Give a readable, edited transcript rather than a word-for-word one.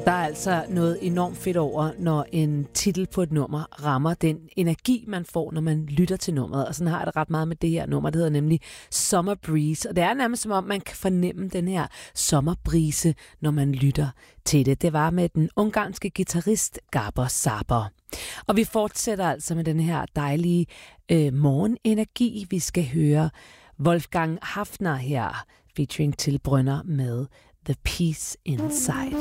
Der er altså noget enormt fedt over, når en titel på et nummer rammer den energi, man får, når man lytter til nummeret. Og sådan har jeg det ret meget med det her nummer. Det hedder nemlig Summer Breeze. Og det er nærmest som om, man kan fornemme den her sommerbrise, når man lytter til det. Det var med den ungarske guitarist Gábor Szabó. Og vi fortsætter altså med den her dejlige morgenenergi. Vi skal høre Wolfgang Hafner her, featuring Till Brünner med The Peace Inside.